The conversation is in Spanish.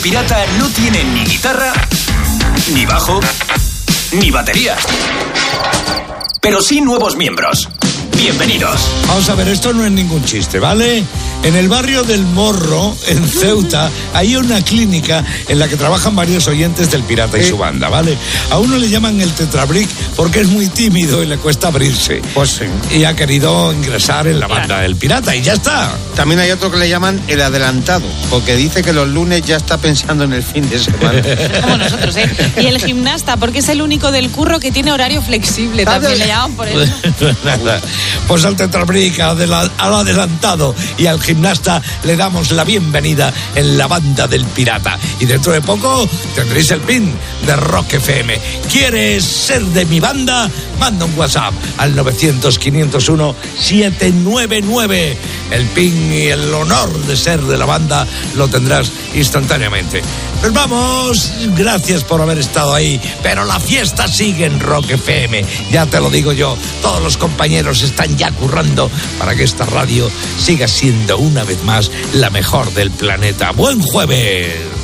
Pirata no tiene ni guitarra, ni bajo, ni batería. Pero sí nuevos miembros. Bienvenidos. Vamos a ver, esto no es ningún chiste, ¿vale? En el barrio del Morro, en Ceuta, hay una clínica en la que trabajan varios oyentes del Pirata y su banda, ¿vale? A uno le llaman el Tetrabric porque es muy tímido y le cuesta abrirse. Pues sí. Y ha querido ingresar en la banda del Pirata y ya está. También hay otro que le llaman el adelantado, porque dice que los lunes ya está pensando en el fin de semana. Como nosotros, ¿eh? Y el gimnasta, porque es el único del curro que tiene horario flexible, también le llaman por eso. Nada. Pues al Tetrabric, al adelantado y al gimnasta le damos la bienvenida en la banda del Pirata. Y dentro de poco tendréis el pin de Rock FM. ¿Quieres ser de mi banda? Manda un WhatsApp al 900-501-799. El pin y el honor de ser de la banda lo tendrás instantáneamente. Pues vamos, gracias por haber estado ahí, pero la fiesta sigue en Rock FM, ya te lo digo yo, todos los compañeros están ya currando para que esta radio siga siendo una vez más la mejor del planeta. ¡Buen jueves!